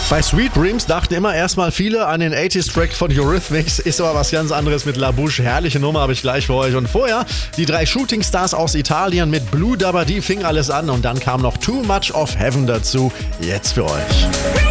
Bei Sweet Dreams dachten immer erstmal viele an den 80s-Track von Eurythmics, ist aber was ganz anderes mit La Bouche. Herrliche Nummer habe ich gleich für euch. Und vorher die 3 Shooting-Stars aus Italien mit Blue Dabba Dee fing alles an und dann kam noch Too Much of Heaven dazu. Jetzt für euch.